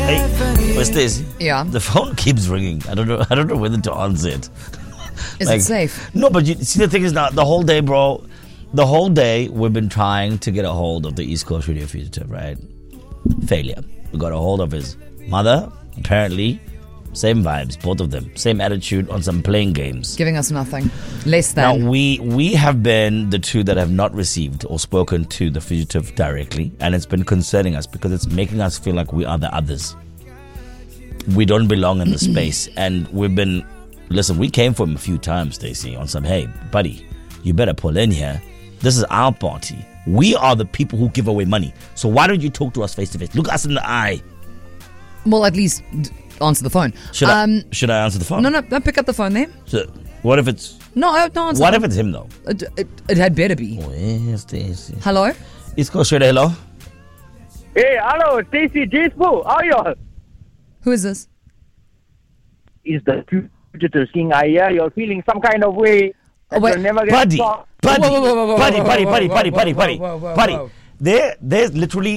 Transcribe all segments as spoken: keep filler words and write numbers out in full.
Hey, but Stacey, Yeah. the phone keeps ringing. I don't know. I don't know whether to answer it. Is Like, it safe? No, but you see, the thing is now, the whole day, bro, the whole day we've been trying to get a hold of the East Coast Radio Fugitive, right? Failure. We got a hold of his mother, apparently. Same vibes, both of them. Same attitude on some playing games. Giving us nothing. Less Now, than. we we have been the two that have not received or spoken to the fugitive directly, and it's been concerning us because it's making us feel like we are the others. We don't belong in the space, and we've been... Listen, we came for him a few times, Stacey, on some, hey, buddy, you better pull in here. This is our party. We are the people who give away money. So why don't you talk to us face to face? Look us in the eye. Well, at least d- answer the phone. Should um, I should I answer the phone? No, no, don't pick up the phone there. So, what if it's... No, I don't answer. What the if it's him, though? It, it, it had better be. Oh, yeah, Stacey. Hello? East Coast Radio, hello? Hey, hello, Stacey J-Spoo. How are you? Who is this? Is the fugitive king. I hear you're feeling some kind of way. Oh, wait. You'll never get Buddy, caught. buddy, Whoa, whoa, whoa, whoa, whoa, buddy, whoa, buddy, whoa, buddy, whoa, buddy, whoa, buddy, whoa, buddy, whoa, whoa, whoa, buddy. whoa. There, there's literally...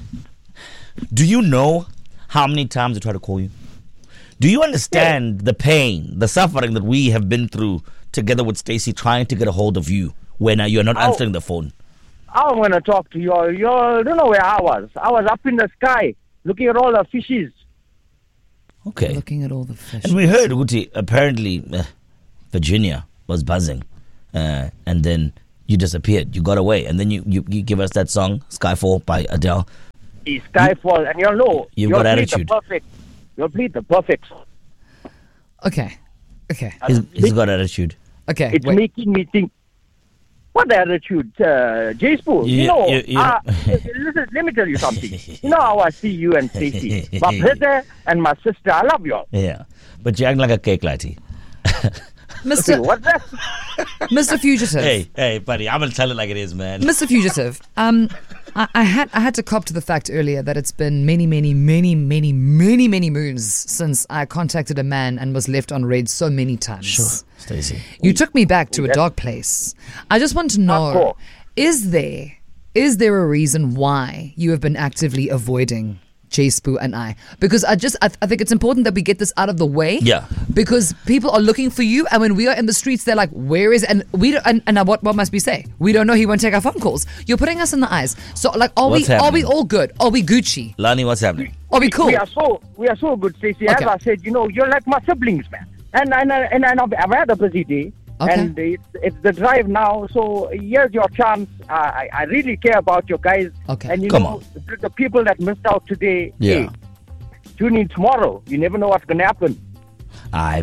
Do you know how many times I try to call you? Do you understand the pain, the suffering that we have been through together with Stacey trying to get a hold of you when uh, you're not Oh. answering the phone? I'm going to talk to you. You don't know where I was. I was up in the sky looking at all the fishes. Okay. Looking at all the fish. And we heard, Uti, apparently uh, Virginia was buzzing. Uh, and then you disappeared. You got away. And then you, you, you give us that song, Skyfall by Adele. It's Skyfall, and you'll know. You've you'll got play attitude. The perfect, you'll play the perfect song. Okay. Okay. He's, he's got attitude. Okay. It's wait. making me think. What attitude, uh, J-Spoo? You, You- know, you- you- uh, listen, let me tell you something. You know how I see you and Stacey. My brother and my sister, I love you all. Yeah. But you act like a cake latte. Mister What's that? Mister Fugitive. Hey, hey, buddy, I'm going to tell it like it is, man. Mister Fugitive, um, I, I had I had to cop to the fact earlier that it's been many, many, many, many, many, many moons since I contacted a man and was left on red so many times. Sure, Stacey. You took me back to a dark place. I just want to know, course. is there is there a reason why you have been actively avoiding J-Spoo and I? Because I just I, th- I think it's important that we get this out of the way. Yeah. Because people are looking for you, and when we are in the streets, they're like, "Where is?" And we don't, and, and now what what must we say? We don't know. He won't take our phone calls. You're putting us in the eyes. So like, are What's we are we happening? all good? Are we Gucci? Lani, what's happening? Are we cool? We are so we are so good, Stacey. Okay. As I said, you know, you're like my siblings, man. And and and, and I've I've had a busy day, Okay. and it's it's the drive now. So here's your chance. I I really care about your guys. Okay. And you Come know, on. the, the people that missed out today. Yeah. Hey, tune in tomorrow. You never know what's gonna happen. I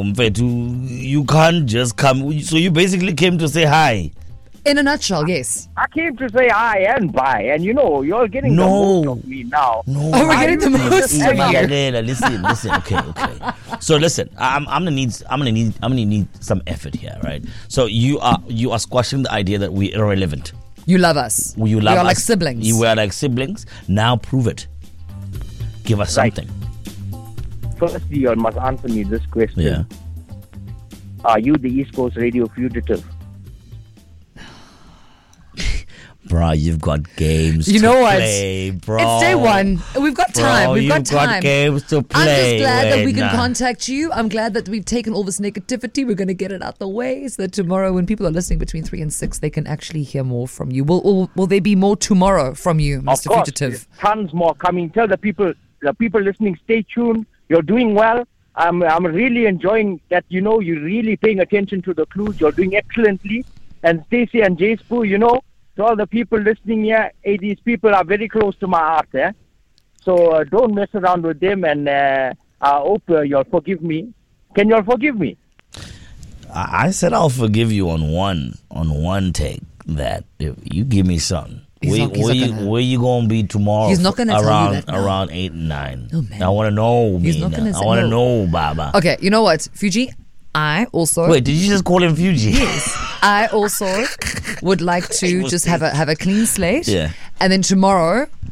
you can't just come. So you basically came to say hi. In a nutshell, yes. I came to say hi and bye, and you know, you're getting No. the most of me now. No. Oh, we're getting the I- most I- of I- you. Listen, listen, listen. Okay, okay. So listen, I'm I'm gonna need I'm gonna need I'm gonna need some effort here, right? So you are you are squashing the idea that we're irrelevant. You love us. You love we are us. like siblings. You were like siblings. Now prove it. Give us Right. something. Firstly, you must answer me this question. Yeah. Are you the East Coast Radio Fugitive? Bro, you've got games You to know what? play, bro. It's day one. We've got time. Bro, We've got you've time. got games to I'm play. just glad that we Wait, can nah. contact you. I'm glad that we've taken all this negativity. We're going to get it out the way so that tomorrow, when people are listening between three and six, they can actually hear more from you. Will will, will there be more tomorrow from you, Mister Of course, Fugitive? tons more coming. Tell the people, the people listening, stay tuned. You're doing well. I'm, I'm really enjoying that. You know, you're really paying attention to the clues. You're doing excellently. And Stacey and J-Spoo, you know, to all the people listening here, hey, these people are very close to my heart. Eh? So uh, don't mess around with them. And uh, I hope uh, you'll forgive me. Can you all forgive me? I I said I'll forgive you on one on one take. That if you give me something. He's Where, not- he's where, not you, gonna- where you gonna be tomorrow? He's not gonna tell you around that now. around eight and nine. No, man. I want to know. He's me not now. gonna I say- want to no. know, Baba. Okay, you know what, Fuji? I also Wait, did you just call him Fuji? Yes. I also would like to just have a have a clean slate. Yeah. And then tomorrow,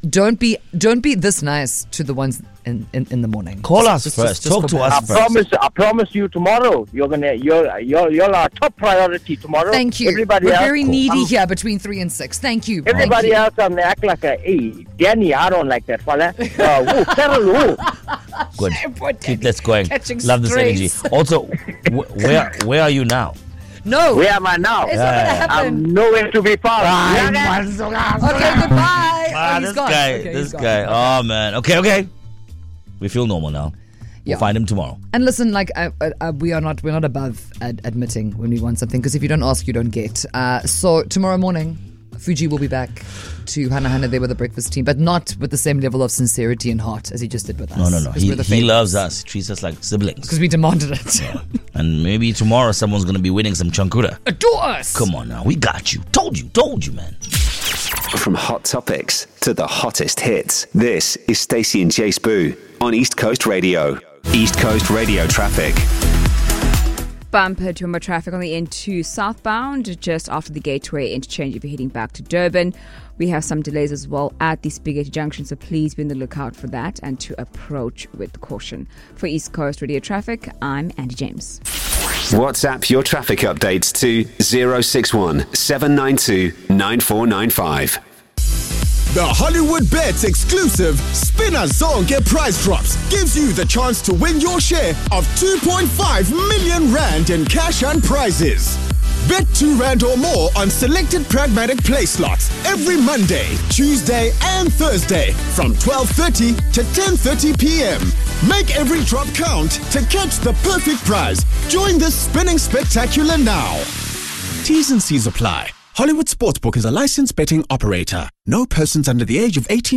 don't be don't be this nice to the ones in, in, in the morning. Call Just- us just- first. just Talk for to balance. us I first. promise, I promise you tomorrow, you're gonna, you're, you're, you're our top priority tomorrow. Thank you. Everybody We're else, very needy um, here between three and six. Thank you. Everybody Thank you. else, um, they act like a, hey, Danny, I don't like that fella. Uh, woo, Carol, woo. Good. Everyone Keep this going. catching Love this energy. strays. Also, wh- where where are you now? No. Where am I now? It's Yeah. not going to happen. I'm nowhere to be found. Okay, goodbye. Ah, Oh, he's this gone. guy, Okay, this he's gone. guy. Oh man. Okay, okay. We feel normal now. We'll Yeah. find him tomorrow. And listen, like uh, uh, uh, we are not, we're not above ad- admitting when we want something, because if you don't ask, you don't get. Uh, so tomorrow morning, Fuji will be back to Hana Hana there with the breakfast team, but not with the same level of sincerity and heart as he just did with us. No, no, no. 'Cause He, we're the he favorites. loves us. Treats us like siblings. Because we demanded it. And maybe tomorrow someone's gonna be winning some chankura. Adore us. Come on now, we got you. Told you, told you, man. From hot topics to the hottest hits, this is Stacey and Jace Boo on East Coast Radio. East Coast Radio traffic. Bumper to more traffic on the N two southbound, just after the Gateway interchange if you're heading back to Durban. We have some delays as well at the Spaghetti Junction, so please be on the lookout for that and to approach with caution. For East Coast Radio Traffic, I'm Andy James. WhatsApp your traffic updates to zero six one seven nine two nine four nine five. The Hollywood Bets exclusive Spinner Zonke prize drops gives you the chance to win your share of two point five million rand in cash and prizes. Bet two rand or more on selected pragmatic play slots every Monday, Tuesday and Thursday from twelve thirty to ten thirty p.m. Make every drop count to catch the perfect prize. Join the spinning spectacular now. T's and C's apply. Hollywood Sportsbook is a licensed betting operator. No persons under the age of eighteen